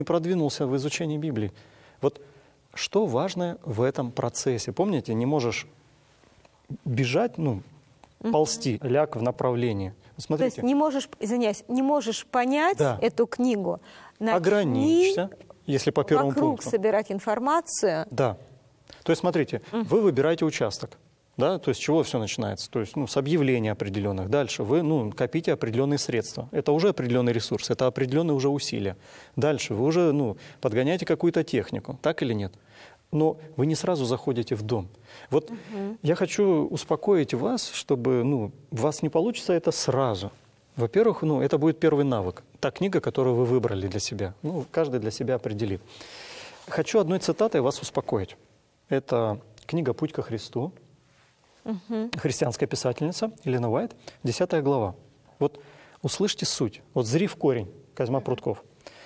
продвинулся в изучении Библии. Вот что важно в этом процессе? Помните, не можешь бежать, ползти, ляг в направлении. Смотрите. То есть не можешь, извиняюсь, не можешь понять эту книгу. Ограничься, если по первому вокруг пункту. собирать информацию. Да. То есть смотрите, вы выбираете участок. Да, то есть с чего все начинается? То есть с объявлений определенных. Дальше вы копите определенные средства. Это уже определенный ресурс, это определенные уже усилия. Дальше вы уже подгоняете какую-то технику, так или нет? Но вы не сразу заходите в дом. Вот я хочу успокоить вас, чтобы у вас не получится это сразу. Во-первых, это будет первый навык. Та книга, которую вы выбрали для себя. Каждый для себя определит. Хочу одной цитатой вас успокоить. Это книга «Путь ко Христу». Христианская писательница Елена Уайт, 10 глава. Вот услышьте суть. Вот зри в корень, Козьма Прутков.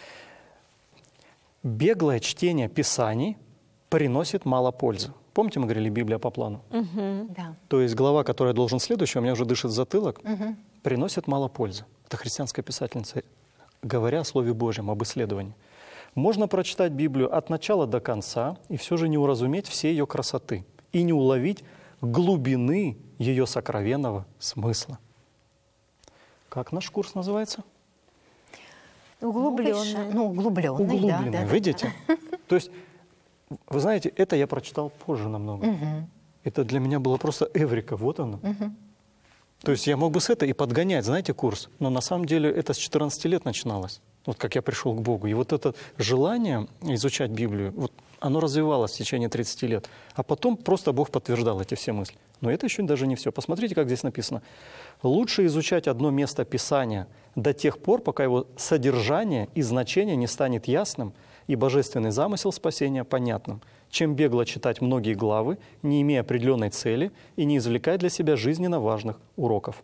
Беглое чтение Писаний приносит мало пользы. Помните, мы говорили Библия по плану? Да. То есть глава, которая должен следующая, у меня уже дышит затылок, приносит мало пользы. Это христианская писательница, говоря о Слове Божьем, об исследовании. Можно прочитать Библию от начала до конца и все же не уразуметь все ее красоты и не уловить глубины ее сокровенного смысла. Как наш курс называется? Углубленный. Углубленный, да. Видите? То есть, вы знаете, это я прочитал позже намного. Это для меня было просто эврика, вот оно. То есть я мог бы с этой и подгонять, знаете, курс. Но на самом деле это с 14 лет начиналось. Вот как я пришел к Богу. И вот это желание изучать Библию, оно развивалось в течение 30 лет. А потом просто Бог подтверждал эти все мысли. Но это еще даже не все. Посмотрите, как здесь написано. Лучше изучать одно место Писания до тех пор, пока его содержание и значение не станет ясным и божественный замысел спасения понятным, чем бегло читать многие главы, не имея определенной цели и не извлекая для себя жизненно важных уроков.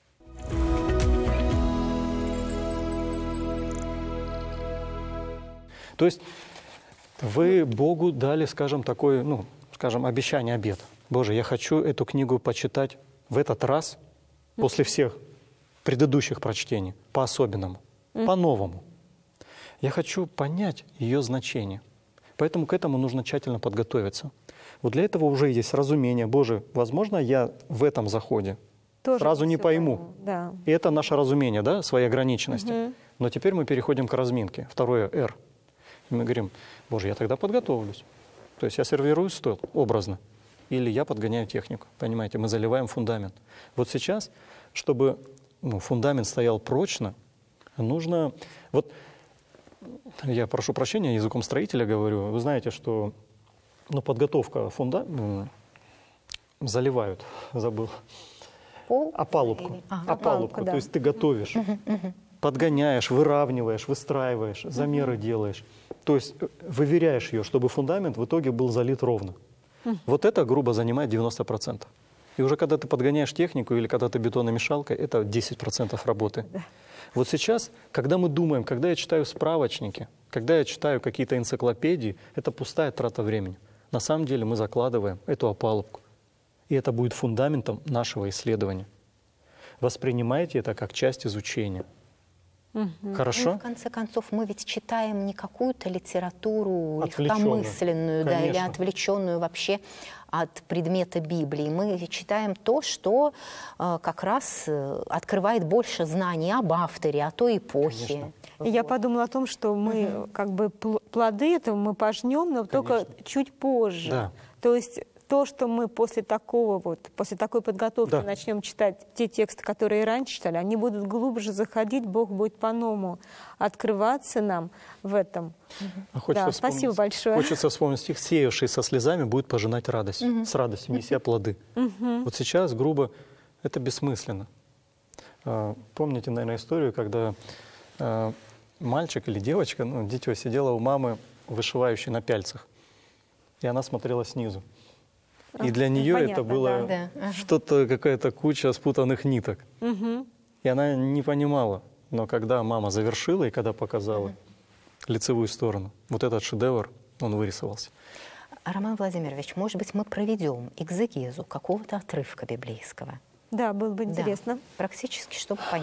То есть вы Богу дали, скажем, такое, обещание, обет. Боже, я хочу эту книгу почитать в этот раз, после всех предыдущих прочтений, по-особенному, по-новому. Я хочу понять ее значение. Поэтому к этому нужно тщательно подготовиться. Вот для этого уже есть разумение. Боже, возможно, я в этом заходе Тоже сразу не пойму. Да. И это наше разумение, своей ограниченности. Но теперь мы переходим к разминке. Второе «Р». И мы говорим, Боже, я тогда подготовлюсь. То есть я сервирую стол образно. Или я подгоняю технику. Понимаете, мы заливаем фундамент. Вот сейчас, чтобы фундамент стоял прочно, нужно... Вот я прошу прощения, языком строителя говорю. Вы знаете, что подготовка фундамента... Заливают, забыл. Опалубку. Опалубку. Да. То есть ты готовишь. Подгоняешь, выравниваешь, выстраиваешь, замеры делаешь. То есть выверяешь ее, чтобы фундамент в итоге был залит ровно. Вот это грубо занимает 90%. И уже когда ты подгоняешь технику или когда ты бетономешалкой, это 10% работы. Вот сейчас, когда мы думаем, когда я читаю справочники, когда я читаю какие-то энциклопедии, это пустая трата времени. На самом деле мы закладываем эту опалубку. И это будет фундаментом нашего исследования. Воспринимайте это как часть изучения. Хорошо? В конце концов, мы ведь читаем не какую-то литературу Отвлечённую. легкомысленную, или отвлеченную вообще от предмета Библии. Мы читаем то, что как раз открывает больше знаний об авторе, о той эпохе. И я подумала о том, что мы плоды этого мы пожнем, но только чуть позже. Да. То есть то, что мы после такой подготовки начнем читать те тексты, которые и раньше читали, они будут глубже заходить, Бог будет по-новому открываться нам в этом. Спасибо большое. Хочется вспомнить стих: «Сеявший со слезами будет пожинать радость». С радостью неся плоды. Вот сейчас, грубо, это бессмысленно. Помните, наверное, историю, когда мальчик или девочка, дитё, сидела у мамы, вышивающей на пяльцах, и она смотрела снизу. И для нее это было что-то, какая-то куча спутанных ниток. И она не понимала. Но когда мама завершила и когда показала лицевую сторону, вот этот шедевр, он вырисовался. Роман Владимирович, может быть, мы проведем экзегезу какого-то отрывка библейского? Да, было бы интересно. Практически, чтобы понять.